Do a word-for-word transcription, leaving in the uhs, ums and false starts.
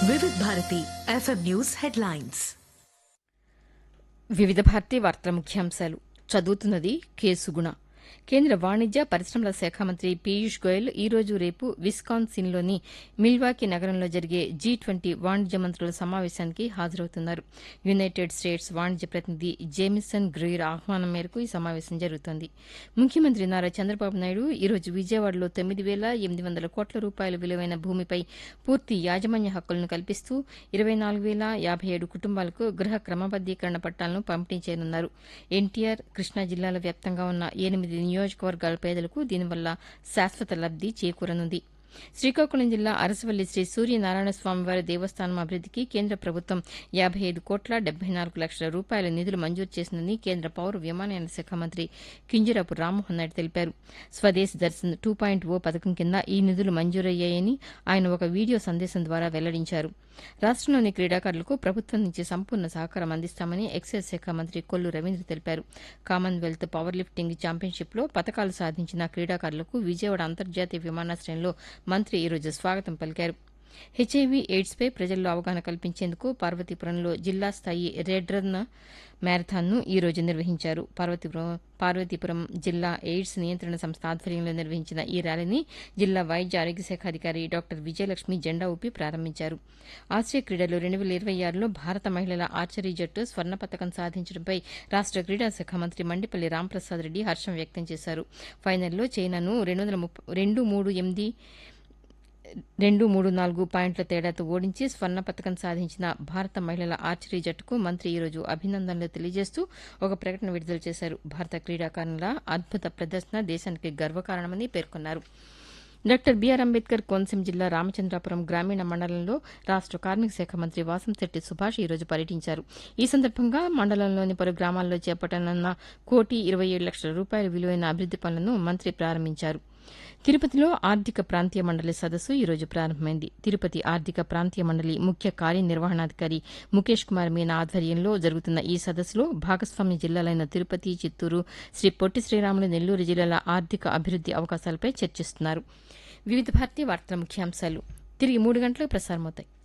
వివిధ Bharati FM news headlines. వివిధ భారతి వార్తల ముఖ్యాంశాలు చదువుతున్నది కె సుగుణ. కేంద్ర వాణిజ్య పరిశ్రమల శాఖ మంత్రి పీయూష్ గోయల్ ఈ రోజు రేపు విస్కాన్సిన్లోని మిల్వాకీ నగరంలో జరిగే జీ ట్వంటీ వాణిజ్య మంత్రుల సమావేశానికి హాజరవుతున్నారు. యునైటెడ్ స్టేట్స్ వాణిజ్య ప్రతినిధి జేమిసన్ గ్రీర్ ఆహ్వానం మేరకు ఈ సమావేశం జరుగుతోంది. ముఖ్యమంత్రి నారా చంద్రబాబు నాయుడు ఈ రోజు విజయవాడలో తొమ్మిది వేల ఎనిమిది వందల కోట్ల రూపాయల విలువైన భూమిపై పూర్తి యాజమాన్య హక్కులను కల్పిస్తూ ఇరవై నాలుగు వేల యాభై ఏడు కుటుంబాలకు గృహ క్రమబద్దీకరణ పట్టాలను పంపిణీ చేయనున్నారు. ఎన్టీఆర్, కృష్ణా జిల్లాల వ్యాప్తంగా ఉన్న ఎనిమిది నియోజకవర్గాల పేదలకు దీనివల్ల శాశ్వత లబ్ది చేకూరనుంది. శ్రీకాకుళం జిల్లా అరసవల్లి శ్రీ సూర్యనారాయణ స్వామివారి దేవస్థానం అభివృద్దికి కేంద్ర ప్రభుత్వం యాబై ఐదు కోట్ల డెబ్బై నాలుగు లక్షల రూపాయల నిధులు మంజూరు చేసిందని కేంద్ర పౌర విమానయాన శాఖ మంత్రి కింజరాపు రామ్మోహన్ నాయుడు తెలిపారు. స్వదేశ్ దర్శన్ టూ పాయింట్ ఓ పథకం కింద ఈ నిధులు మంజూరయ్యాయని ఆయన ఒక వీడియో సందేశం ద్వారా వెల్లడించారు. రాష్టంలోని క్రీడాకారులకు ప్రభుత్వం నుంచి సంపూర్ణ సహకారం అందిస్తామని ఎక్సైజ్ శాఖ మంత్రి కొల్లు రవీంద్ర తెలిపారు. కామన్వెల్త్ పవర్ లిఫ్టింగ్ ఛాంపియన్షిప్లో పతకాలు సాధించిన క్రీడాకారులకు విజయవాడ అంతర్జాతీయ విమానాశ్రయంలో మంత్రి ఈరోజు స్వాగతం పలికారు. హెచ్ఐవీ ఎయిడ్స్పై ప్రజల్లో అవగాహన కల్పించేందుకు పార్వతీపురంలో జిల్లా స్థాయి రెడ్ రన్ మ్యారథాన్ను ఈ రోజు నిర్వహించారు. పార్వతీపురం పార్వతీపురం జిల్లా ఎయిడ్స్ నియంత్రణ సంస్థ ఆధ్వర్యంలో నిర్వహించిన ఈ ర్యాలీని జిల్లా వైద్య ఆరోగ్య శాఖ అధికారి డాక్టర్ విజయలక్ష్మి జెండా ఊపి ప్రారంభించారు. ఆసియా క్రీడలు రెండు వేల ఇరవై ఆరులో భారత మహిళల ఆర్చరీ జట్టు స్వర్ణ పతకం సాధించడంపై రాష్ట క్రీడా శాఖ మంత్రి మండిపల్లి రాంప్రసాద్ రెడ్డి హర్షం వ్యక్తం చేశారు. ఫైనల్లో చైనాను రెండు వందల ముప్పై రెండు మూడు ఎనిమిది రెండు మూడు నాలుగు పాయింట్ల తేడాతో ఓడించి స్వర్ణ పతకం సాధించిన భారత మహిళల ఆర్చరీ జట్టుకు మంత్రి ఈరోజు అభినందనలు తెలియజేస్తూ ఒక ప్రకటన విడుదల చేశారు. భారత క్రీడాకారుల అద్భుత ప్రదర్శన దేశానికి గర్వకారణమని పేర్కొన్నారు. డాక్టర్ బీఆర్ అంబేద్కర్ కోనసీమ జిల్లా రామచంద్రాపురం గ్రామీణ మండలంలో రాష్ట కార్మిక శాఖ మంత్రి వాసంశెట్టి సుభాష్ ఈరోజు పర్యటించారు. ఈ సందర్భంగా మండలంలోని పలు గ్రామాల్లో చేపట్టనున్న కోటి ఇరవై ఏడు లక్షల రూపాయల విలువైన అభివృద్ది పనులను మంత్రి ప్రారంభించారు. తిరుపతిలో ఆర్థిక ప్రాంతీయ మండలి సదస్సు ఈరోజు ప్రారంభమైంది. తిరుపతి ఆర్థిక ప్రాంతీయ మండలి ముఖ్య కార్యనిర్వహణాధికారి ముఖేష్ కుమార్ మీనా ఆధ్వర్యంలో జరుగుతున్న ఈ సదస్సులో భాగస్వామ్య జిల్లాలైన తిరుపతి, చిత్తూరు, శ్రీ పొట్టి శ్రీరాములు, నెల్లూరు జిల్లాల ఆర్థిక అభివృద్ది అవకాశాలపై చర్చిస్తున్నారు. వివిధ భారతీయ వార్తల ముఖ్యాంశాలు తిరిగి మూడు గంటలకు ప్రసారమవుతాయి.